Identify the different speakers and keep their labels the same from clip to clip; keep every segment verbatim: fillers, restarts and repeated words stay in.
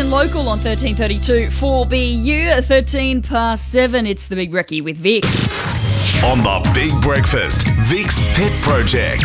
Speaker 1: in Local on thirteen thirty-two four B U, thirteen past seven. It's the Big Recce with Vic.
Speaker 2: On the Big Breakfast, Vic's Pet Project.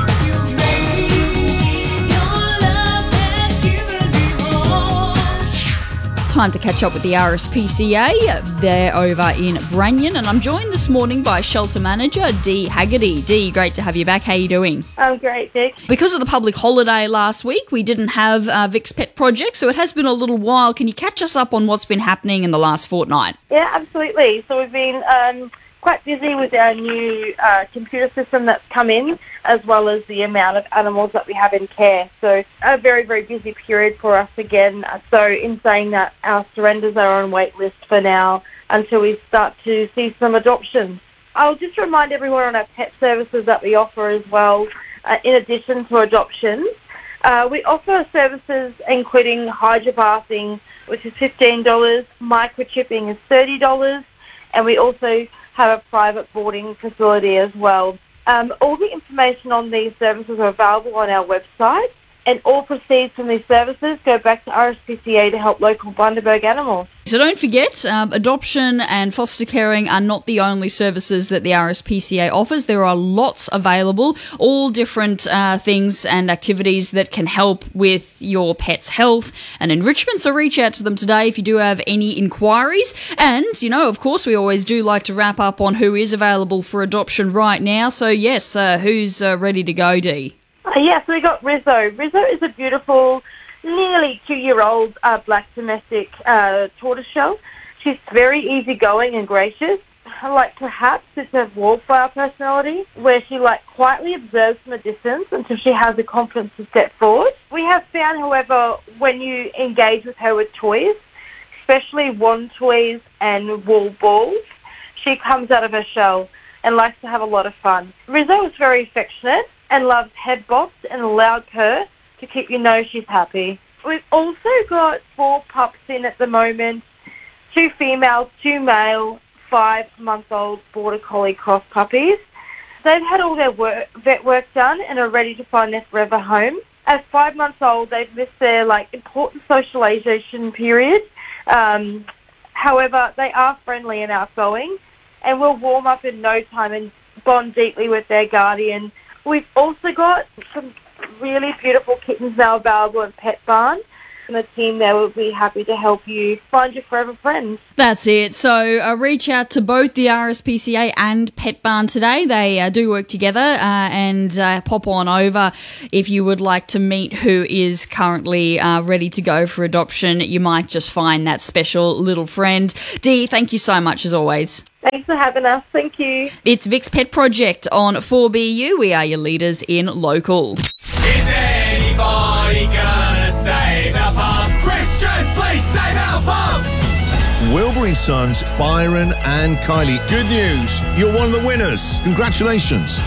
Speaker 1: Time to catch up with the R S P C A. They're over in Branyon, and I'm joined this morning by Shelter Manager Dee Haggerty. Dee, great to have you back. How are you doing?
Speaker 3: I'm great, Vic.
Speaker 1: Because of the public holiday last week, we didn't have uh, Vic's Pet Project, so it has been a little while. Can you catch us up on what's been happening in the last fortnight?
Speaker 3: Yeah, absolutely. So we've been um, quite busy with our new uh, computer system that's come in, as well as the amount of animals that we have in care. So a very, very busy period for us again. So in saying that, our surrenders are on wait list for now until we start to see some adoptions. I'll just remind everyone on our pet services that we offer as well, uh, in addition to adoptions. Uh, we offer services including hydrobathing, which is fifteen dollars, microchipping is thirty dollars, and we also have a private boarding facility as well. Um, all the information on these services are available on our website, and all proceeds from these services go back to R S P C A to help local Bundaberg animals.
Speaker 1: So don't forget, um, adoption and foster caring are not the only services that the R S P C A offers. There are lots available, all different uh, things and activities that can help with your pet's health and enrichment. So reach out to them today if you do have any inquiries. And, you know, of course, we always do like to wrap up on who is available for adoption right now. So, yes, uh, who's uh, ready to go, Dee?
Speaker 3: Uh, yes, we got Rizzo. Rizzo is a beautiful, nearly two-year-old uh, black domestic uh, tortoiseshell. She's very easygoing and gracious. Like perhaps it's a wallflower personality, where she like quietly observes from a distance until she has the confidence to step forward. We have found, however, when you engage with her with toys, especially wand toys and wool balls, she comes out of her shell and likes to have a lot of fun. Rizzo is very affectionate and loves head bops and a loud purr to keep you know she's happy. We've also got four pups in at the moment, two females, two male, five-month-old Border Collie cross puppies. They've had all their work, vet work done and are ready to find their forever home. At five months old, they've missed their like important socialisation period. Um, however, they are friendly and outgoing and will warm up in no time and bond deeply with their guardian. We've also got some really beautiful kittens now available at Pet Barn, and the team there will be happy to help you find your forever friends.
Speaker 1: That's it. So uh, reach out to both the R S P C A and Pet Barn today. They uh, do work together, uh, and uh, pop on over if you would like to meet who is currently uh, ready to go for adoption. You might just find that special little friend. Dee, thank you so much as always.
Speaker 3: Thanks for having us. Thank you.
Speaker 1: It's Vic's Pet Project on four B U. We are your leaders in Local.
Speaker 4: Is anybody gonna save our pub? Christian, please save our pub!
Speaker 5: Wilbur and Sons, Byron and Kylie. Good news, you're one of the winners. Congratulations.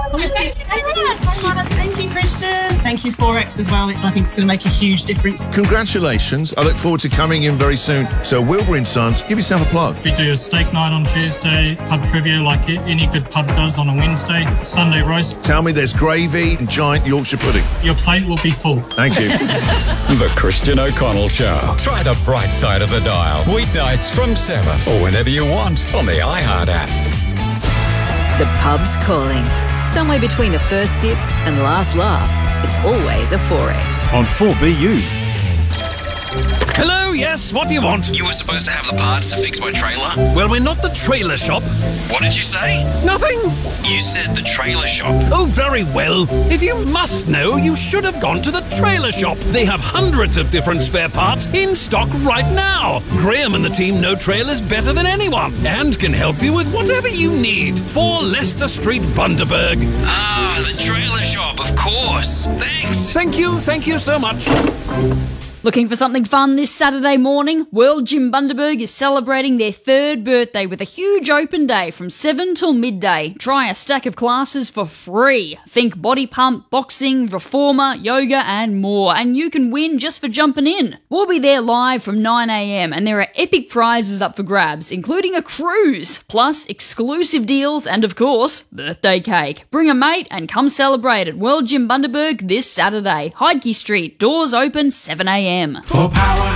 Speaker 6: Thank you, Christian. Thank you, four X as well. I think it's going to make a huge difference.
Speaker 5: Congratulations. I look forward to coming in very soon. So Wilbur and Sons, give yourself a plug.
Speaker 7: We do a steak night on Tuesday, pub trivia like any good pub does on a Wednesday, Sunday roast.
Speaker 5: Tell me there's gravy and giant Yorkshire pudding.
Speaker 7: Your plate will be full.
Speaker 5: Thank you.
Speaker 8: The Christian O'Connell Show. Try the bright side of the dial. Weeknights from seven or whenever you want on the iHeart app.
Speaker 9: The pub's calling. Somewhere between the first sip and last laugh, it's always a four X.
Speaker 10: On four B U.
Speaker 11: Hello, yes, what do you want?
Speaker 12: You were supposed to have the parts to fix my trailer.
Speaker 11: Well, we're not the trailer shop.
Speaker 12: What did you say?
Speaker 11: Nothing.
Speaker 12: You said the trailer shop.
Speaker 11: Oh, very well. If you must know, you should have gone to the trailer shop. They have hundreds of different spare parts in stock right now. Graham and the team know trailers better than anyone and can help you with whatever you need. four Leicester Street, Bundaberg.
Speaker 12: Ah, the trailer shop, of course. Thanks.
Speaker 11: Thank you, thank you so much.
Speaker 1: Looking for something fun this Saturday morning? World Gym Bundaberg is celebrating their third birthday with a huge open day from seven till midday. Try a stack of classes for free. Think body pump, boxing, reformer, yoga and more. And you can win just for jumping in. We'll be there live from nine a.m. and there are epic prizes up for grabs, including a cruise, plus exclusive deals and, of course, birthday cake. Bring a mate and come celebrate at World Gym Bundaberg this Saturday. Heidke Street, doors open seven a.m.
Speaker 4: For power and cool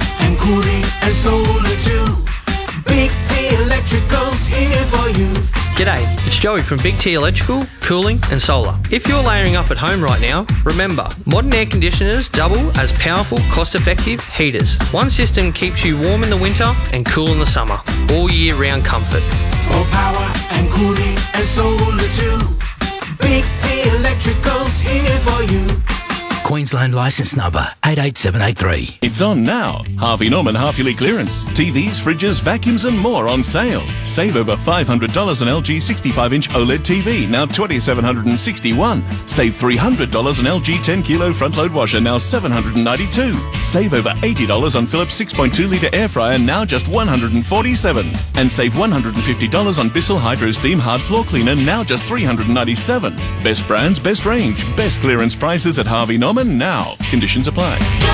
Speaker 4: cooling and solar too. Big T Electrical's here for you.
Speaker 10: G'day, it's Joey from Big T Electrical, Cooling and Solar. If you're layering up at home right now, remember, modern air conditioners double as powerful, cost-effective heaters. One system keeps you warm in the winter and cool in the summer. All year round comfort.
Speaker 4: For power and cooling and solar too. Big T Electrical's here for you.
Speaker 13: Queensland licence number eight eight seven eight three.
Speaker 14: It's on now. Harvey Norman half-yearly clearance. T Vs, fridges, vacuums and more on sale. Save over five hundred dollars on L G sixty-five inch OLED T V, now two thousand seven hundred sixty-one dollars. Save three hundred dollars on L G ten kilo front-load washer, now seven hundred ninety-two dollars. Save over eighty dollars on Philips six point two litre air fryer, now just one hundred forty-seven dollars. And save one hundred fifty dollars on Bissell Hydro Steam Hard Floor Cleaner, now just three hundred ninety-seven dollars. Best brands, best range, best clearance prices at Harvey Norman now. Conditions apply.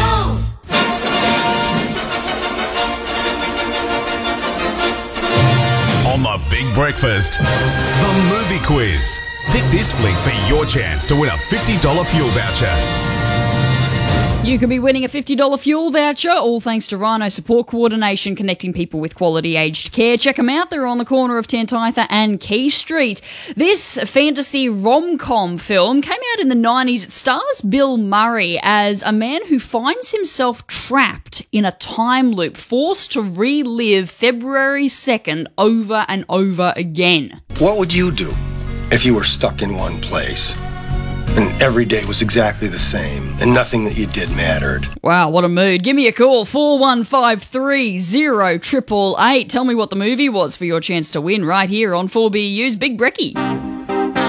Speaker 2: On the Big Breakfast, the movie quiz. Pick this fleet for your chance to win a fifty dollars fuel voucher.
Speaker 1: You could be winning a fifty dollars fuel voucher, all thanks to Rhino Support Coordination, connecting people with quality aged care. Check them out. They're on the corner of Tantitha and Key Street. This fantasy rom-com film came out in the nineties. It stars Bill Murray as a man who finds himself trapped in a time loop, forced to relive February second over and over again.
Speaker 15: What would you do if you were stuck in one place and every day was exactly the same and nothing that you did mattered?
Speaker 1: Wow, what a mood. Give me a call, four one five three zero eight eight eight. Tell me what the movie was for your chance to win right here on four B U's Big Brekkie.